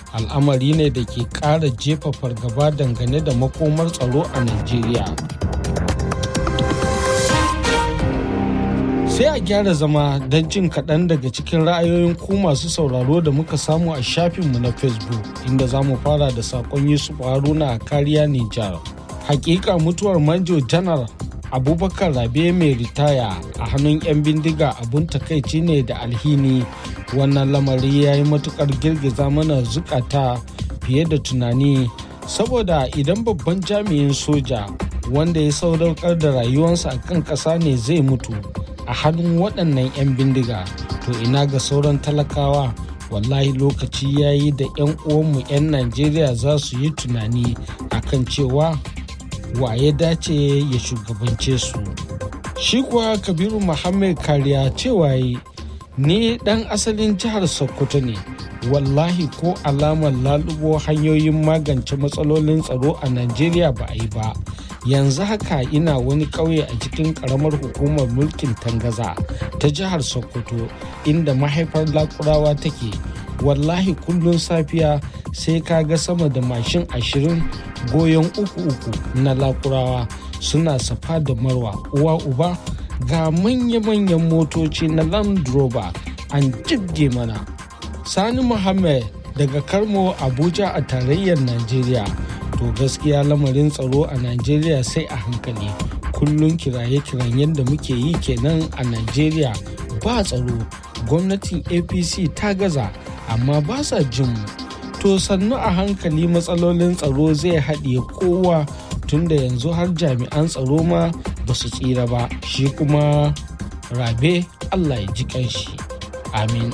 al'amari ne da ke ƙara jefa fargaba dangane da makomar tsaro a Najeriya. Sai a gyara zama don jin kaɗan daga cikin ra'ayoyin ku masu sauraro da muka samu a shafinmu na Facebook, inda za mu fara da saƙon Yusuf Haruna a Kariya Nijar. Hakika mutuwar Manjo Janar Abubakar Rabe mai ritaya a hannun 'yan bindiga abun takaici ne da alhini. Wannan lamari ya yi matukar girgiza mana zukata fiye da tunani, saboda idan babban jami'in soja wanda ya sadaukar da rayuwarsa a kan ƙasa ne zai mutu a hannun waɗannan 'yan bindiga, to ina ga sauran talakawa. Wallahi lokaci ya yi da 'yan uwanmu 'yan Najeriya za su yi tunani akan cewa wa ya dace ya shugabance su. Shi kuwa Kabiru Muhammad Kariya cewa ni dan asalin jihar Sokoto ne, wallahi ko alamar lalubo hanyoyin magance matsalolin tsaro a Najeriya ba a yi ba. Yanzu haka ina wani ƙauye a cikin ƙaramar hukumar mulkin Tangaza ta jihar Sokoto, inda mahaifar Lakurawa take. Wallahi kullum safiya sai ka ga sama da mashin 20 goyon uku na Lakurawa suna safa da marwa, uwa uba ga manya-manyan motoci na Land Rover an jibge mana. Sani Muhammad daga Karmo, Abuja a tarayyar Najeriya. To gaskiya lamarin tsaro a Najeriya sai a hankali. Kullum kiraye-kirayen da muke yi kenan a Najeriya, ba tsaro, gwamnatin APC ta gaza amma ba sa jin mu. To sannu a hankali matsalolin tsaro zai haɗiye kowa, tunda yanzu har jami'an tsaro ma ba su tsira ba. Shi kuma Rabe Allah ya ji kanshi. Amin.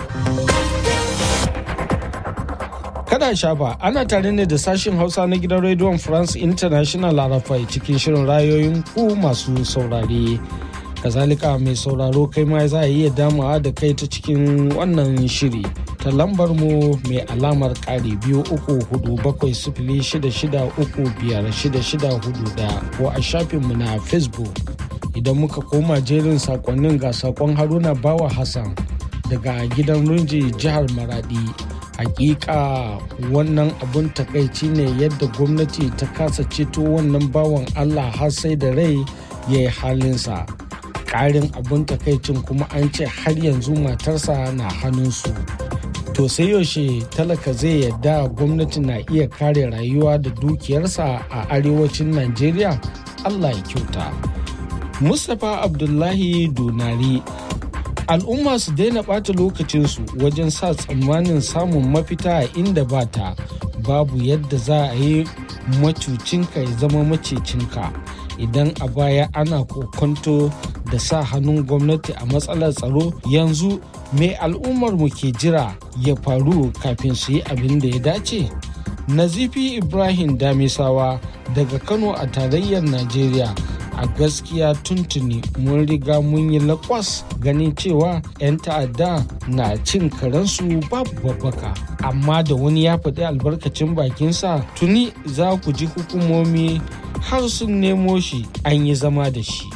Kada shafa, ana tare ne da sashin Hausa na gidan rediyon France International Arafai cikin shirin rayoyin ku masu saurare. Kazalika mai sauraro kai ma za a iya damawa da kai ta cikin wannan shiri ta lambar mu mai alamar ƙari 23406635641 ko a shafinmu na Facebook. Idan muka koma jerin sakonnin, ga sakon Haruna Bawa Hassan daga gidan Runji jihar Maradi. Hakika wannan abun takaici ne yadda gwamnati ta kasa ceto wannan bawan Allah har sai da rai ya yi halinsa. Ƙarin abun takaicin kuma an ce har yanzu matarsa na hannunsu. To sai yaushe talaka zai yadda gwamnati na iya kare rayuwa da dukiyarsa a arewacin Najeriya? Allah ya kyauta. Mustapha Abdullahi Donari: al'umma su daina ɓata lokacinsu wajen sa tsammanin samun mafita a inda ba ta. Babu yadda za a yi macucinka ya zama macecinka. Idan a baya ana kokonto da sa hannun gwamnati a matsalar tsaro, yanzu me al'ummar mu ke jira ya faru kafin su yi abin da ya dace? Nazifi Ibrahim Damisawa daga Kano a tarayyar Najeriya: a gaskiya tuntuni mun riga mun yi lakwas ganin cewa 'yan ta'adda na cin karensu babu babbaka, amma da wani ya faɗi albarkacin bakinsa tuni za ku ji hukumomi har sun nemo shi an yi zama da shi.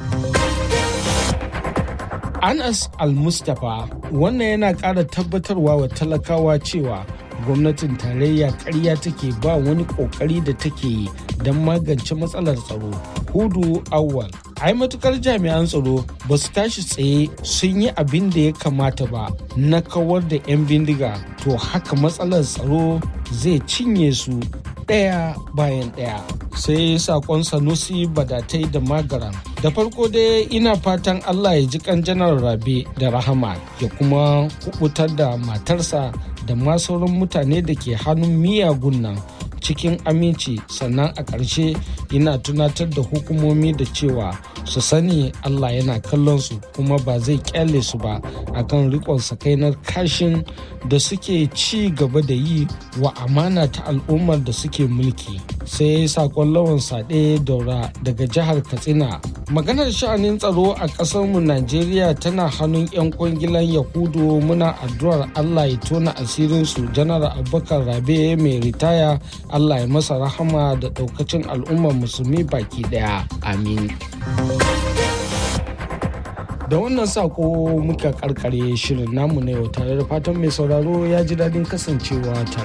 Anas Al-Mustapha: wannan yana ƙara tabbatarwa wa talakawa cewa gwamnatin tarayya ƙarya take, ba wani ƙoƙari da take yi don magance matsalar tsaro. Hudu Awwal: ai matukar jami'an tsaro ba su tashi tsaye sun yi abin da ya kamata ba na kawar da 'yan bindiga, to haka matsalar tsaro zai cinye su ɗaya bayan ɗaya. Sai sakon Sanusi Badatai da Magaran: da farko dai ina fatan Allah ya ji kan Janar Rabe da rahama, ya kuma kubutar da matarsa da ma sauran mutane da ke hannun miyagun nan cikin aminci. Sannan a ƙarshe ina tunatar da hukumomi da cewa su sani Allah yana kallon su kuma ba zai kyale su ba akan rikon sakainar kashin da suke ci gaba da yi wa amana ta al'ummar da suke mulki. Sai sakon Lawan Sade Daura daga jihar Katsina: maganar sha'anin tsaro a ƙasarmu Najeriya tana hannun 'yan kwangilan Yahudu. Muna addu'ar Allah ya tona asirinsu. Janar Abubakar Rabe mai ritaya, Allah ya masa rahama da ɗaukacin al'ummar musulmi baki ɗaya. Amin. Da wannan sako muka karkare shirin namu na yau, tare da fatan mai sauraro ya ji daɗin kasancewa tare.